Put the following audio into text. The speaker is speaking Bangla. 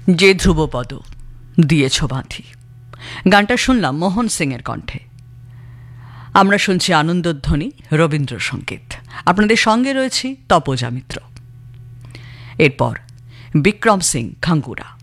যে ধ্রুবপদ দিয়েছ বাঁধি, গানটা শুনলাম মোহন সিংয়ের কণ্ঠে। আমরা শুনছি আনন্দধ্বনি রবীন্দ্রসঙ্গীত। আপনাদের সঙ্গে রয়েছি তপজা মিত্র। এরপর বিক্রম সিং খাঙ্গুরা।